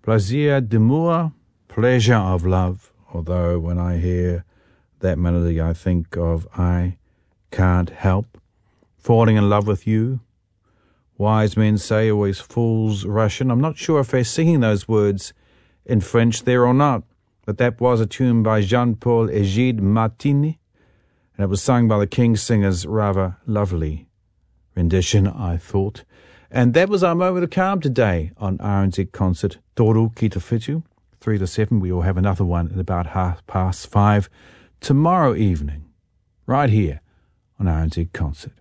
Plaisir d'amour, pleasure of love. Although when I hear that melody, I think of I can't help falling in love with you. Wise men say always fools rush in. I'm not sure if they're singing those words in French there or not, but that was a tune by Jean-Paul Egide Martini, and it was sung by the King's Singers. Rather lovely rendition, I thought. And that was our moment of calm today on RNZ Concert. Toru ki te whitu, 3 to 7. We will have another one at about 5:30 tomorrow evening, right here on RNZ Concert.